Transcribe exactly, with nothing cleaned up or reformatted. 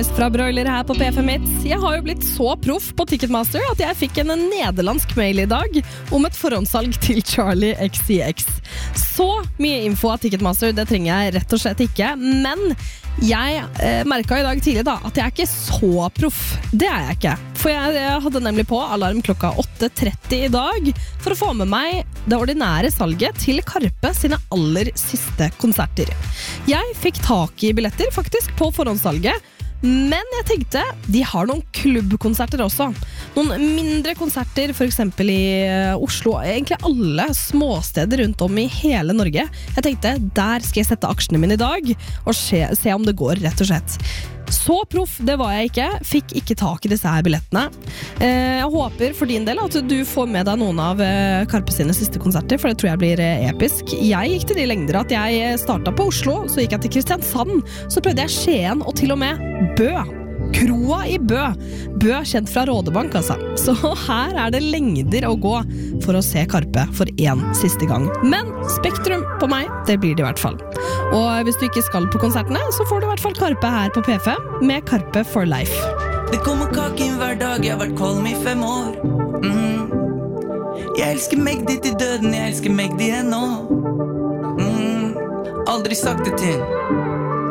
Paradise fra Broiler her på P fem Hits. Jeg har jo blitt så proff på Ticketmaster at jeg fikk en nederlandsk mail i dag om et forhåndssalg til Charlie X C X. Så mye info av Ticketmaster, det trenger jeg rett og slett ikke, men jeg eh, merket i dag tidlig da at jeg er ikke så proff. Det er jeg ikke. For jeg, jeg hadde nemlig på alarm klokka åtte tretti i dag for å få med meg det ordinære salget til Karpe sine aller siste konserter. Jeg fikk tak i billetter faktisk på forhåndssalget, men jeg tenkte, de har noen klubbkonserter også. Noen mindre konserter, for eksempel i Oslo, egentlig alle småsteder rundt om i hele Norge. Jeg tenkte, der skal jeg sette aksjene mine i dag, og se, se om det går rett og slett. Så proff, det var jeg ikke. Fikk ikke tak i disse her billettene. Jeg håper for din del at du får med deg noen av Karpe sine siste konserter, for det tror jeg blir episk. Jeg gikk til de lengder at jeg startet på Oslo, så gikk jeg til Kristiansand, så prøvde jeg Skien og til og med Bø. Kroa i Bø. Bø kjent fra Rådebank, altså. Så her er det lengder å gå for å se Karpe for en siste gang. Men Spektrum på meg, det blir det i hvert fall. Og hvis du ikke skal på konsertene, så får du i hvert fall Karpe her på P fem med Karpe for Life. Det kommer kake inn hver dag, jeg har vært kvalm i fem år. mm. Jeg elsker Magdi til døden, jeg elsker Magdi ennå. mm. Aldri sagt det til